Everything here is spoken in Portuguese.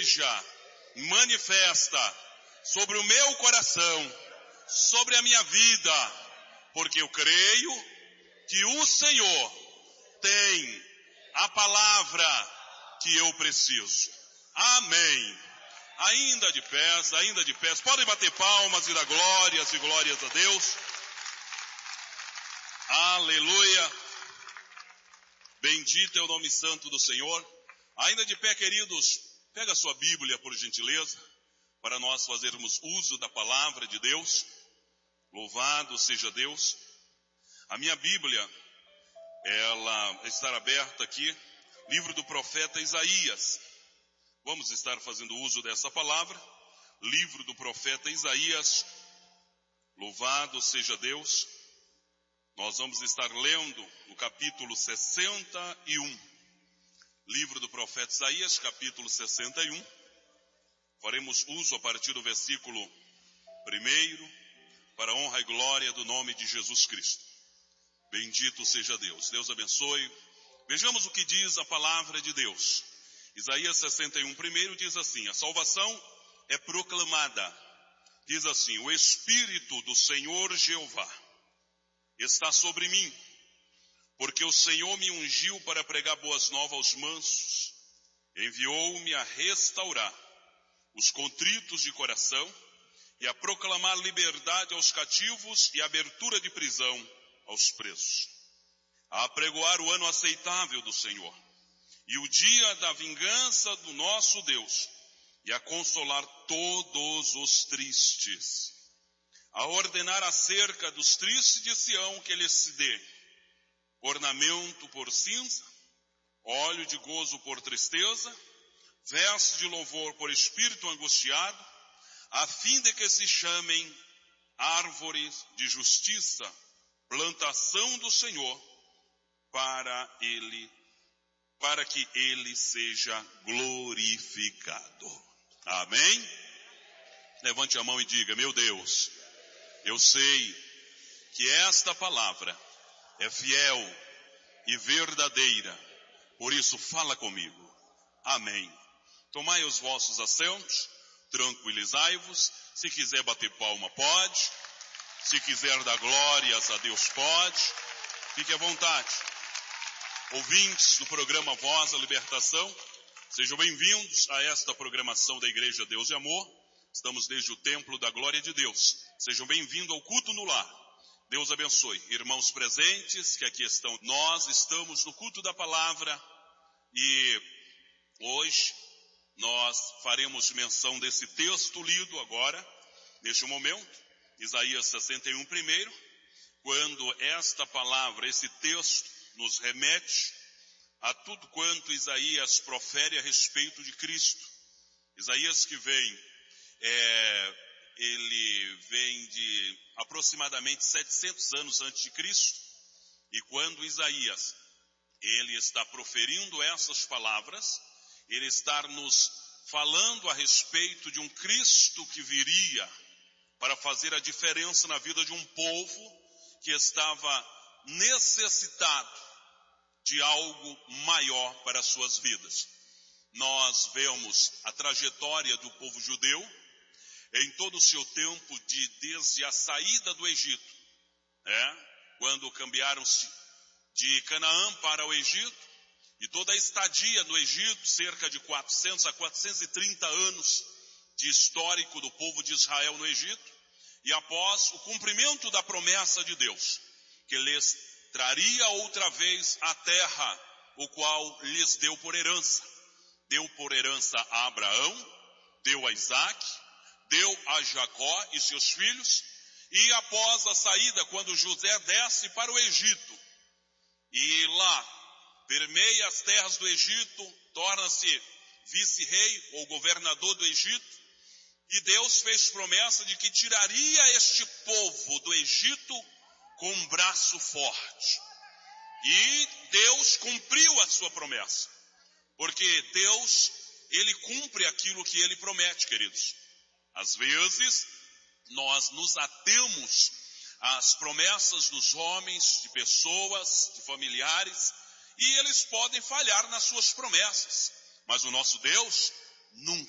seja manifesta sobre o meu coração, sobre a minha vida, porque eu creio que o Senhor tem a palavra que eu preciso. Amém. Ainda de pés, podem bater palmas e dar glórias e glórias a Deus. Aleluia. Bendito é o nome santo do Senhor. Ainda de pé, queridos, pega a sua Bíblia, por gentileza, para nós fazermos uso da palavra de Deus. Louvado seja Deus. A minha Bíblia, ela está aberta aqui, livro do profeta Isaías. Vamos estar fazendo uso dessa palavra, livro do profeta Isaías. Louvado seja Deus. Nós vamos estar lendo o capítulo 61. Livro do profeta Isaías, capítulo 61. Faremos uso a partir do versículo 1, para a honra e glória do nome de Jesus Cristo. Bendito seja Deus. Deus abençoe. Vejamos o que diz a palavra de Deus. Isaías 61, primeiro, diz assim: a salvação é proclamada. Diz assim: o Espírito do Senhor Jeová está sobre mim, porque o Senhor me ungiu para pregar boas novas aos mansos, enviou-me a restaurar os contritos de coração e a proclamar liberdade aos cativos e abertura de prisão aos presos, a apregoar o ano aceitável do Senhor e o dia da vingança do nosso Deus, e a consolar todos os tristes, a ordenar acerca dos tristes de Sião que lhes se dê ornamento por cinza, óleo de gozo por tristeza, veste de louvor por espírito angustiado, a fim de que se chamem árvores de justiça, plantação do Senhor, para que ele seja glorificado. Amém? Levante a mão e diga: meu Deus, eu sei que esta palavra é fiel e verdadeira, por isso fala comigo. Amém. Tomai os vossos assentos, tranquilizai-vos. Se quiser bater palma, pode. Se quiser dar glórias a Deus, pode. Fique à vontade. Ouvintes do programa Voz da Libertação, sejam bem-vindos a esta programação da Igreja Deus e Amor. Estamos desde o Templo da Glória de Deus. Sejam bem-vindos ao culto no lar. Deus abençoe. Irmãos presentes que aqui estão, nós estamos no culto da palavra e hoje nós faremos menção desse texto lido agora, neste momento, Isaías 61 primeiro, quando esta palavra, esse texto, nos remete a tudo quanto Isaías profere a respeito de Cristo. Isaías que ele vem de aproximadamente 700 anos antes de Cristo, e quando Isaías, ele está proferindo essas palavras, ele está nos falando a respeito de um Cristo que viria para fazer a diferença na vida de um povo que estava necessitado de algo maior para as suas vidas. Nós vemos a trajetória do povo judeu em todo o seu tempo, desde a saída do Egito, quando cambiaram-se de Canaã para o Egito, e toda a estadia no Egito, cerca de 400 a 430 anos de histórico do povo de Israel no Egito, e após o cumprimento da promessa de Deus, que lhes traria outra vez a terra, o qual lhes deu por herança. Deu por herança a Abraão, deu a Isaac, deu a Jacó e seus filhos, e após a saída, quando José desce para o Egito, e lá permeia as terras do Egito, torna-se vice-rei ou governador do Egito, e Deus fez promessa de que tiraria este povo do Egito com um braço forte. E Deus cumpriu a sua promessa, porque Deus, ele cumpre aquilo que ele promete, queridos. Às vezes, nós nos atemos às promessas dos homens, de pessoas, de familiares, e eles podem falhar nas suas promessas. Mas o nosso Deus nunca